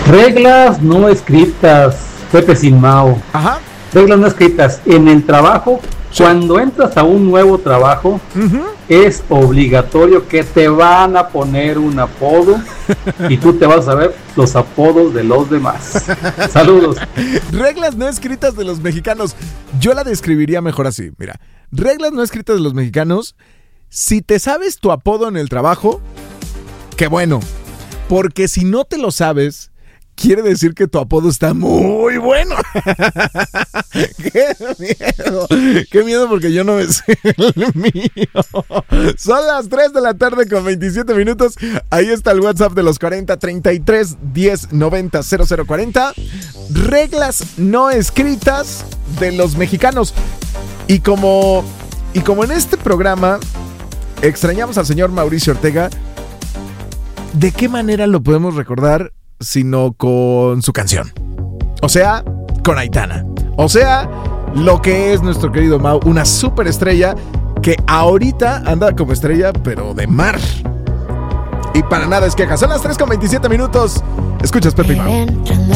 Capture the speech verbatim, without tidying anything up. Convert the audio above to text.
Reglas no escritas, Pepe Sin Mao. Ajá. Reglas no escritas. En el trabajo, sí. Cuando entras a un nuevo trabajo, uh-huh. es obligatorio que te van a poner un apodo y tú te vas a saber los apodos de los demás. Saludos. Reglas no escritas de los mexicanos. Yo la describiría mejor así. Mira, reglas no escritas de los mexicanos. Si te sabes tu apodo en el trabajo, qué bueno. Porque si no te lo sabes, quiere decir que tu apodo está muy bueno. ¡Qué miedo! ¡Qué miedo porque yo no me sé el mío! Son las tres de la tarde con veintisiete minutos. Ahí está el WhatsApp de los cuarenta, treinta y tres, diez, noventa, cero cero cuarenta. Reglas no escritas de los mexicanos. Y como, y como en este programa extrañamos al señor Mauricio Ortega, ¿de qué manera lo podemos recordar sino con su canción? O sea, con Aitana. O sea, lo que es nuestro querido Mau, una superestrella que ahorita anda como estrella, pero de mar. Y para nada es queja. Son las tres con veintisiete minutos. Escuchas Pepe y Mau.